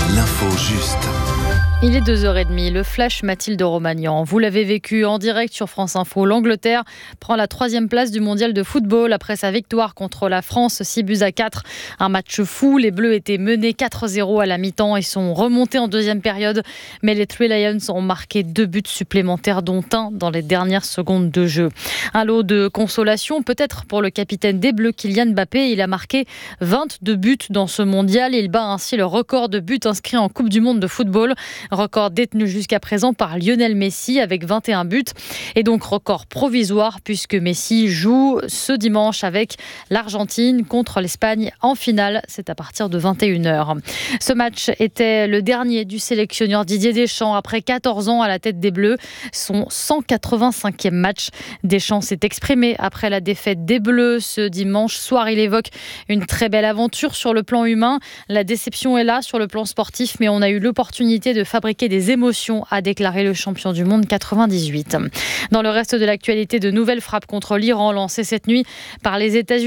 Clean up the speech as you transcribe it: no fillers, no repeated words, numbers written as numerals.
L'info juste. Il est 2h30, le flash Mathilde Romagnan. Vous l'avez vécu en direct sur France Info. L'Angleterre prend la 3e place du mondial de football après sa victoire contre la France, 6-4. Un match fou, les Bleus étaient menés 4-0 à la mi-temps et sont remontés en deuxième période. Mais les Three Lions ont marqué 2 buts supplémentaires, dont un dans les dernières secondes de jeu. Un lot de consolation peut-être pour le capitaine des Bleus, Kylian Mbappé. Il a marqué 22 buts dans ce mondial. Il bat ainsi le record de buts inscrits en Coupe du Monde de football. Record détenu jusqu'à présent par Lionel Messi avec 21 buts. Et donc record provisoire puisque Messi joue ce dimanche avec l'Argentine contre l'Espagne en finale. C'est à partir de 21h. Ce match était le dernier du sélectionneur Didier Deschamps après 14 ans à la tête des Bleus. Son 185e match. Deschamps s'est exprimé après la défaite des Bleus ce dimanche soir. Il évoque une très belle aventure sur le plan humain. La déception est là sur le plan sportif, mais on a eu l'opportunité de fabriquer des émotions, a déclaré le champion du monde 98. Dans le reste de l'actualité, de nouvelles frappes contre l'Iran lancées cette nuit par les États-Unis.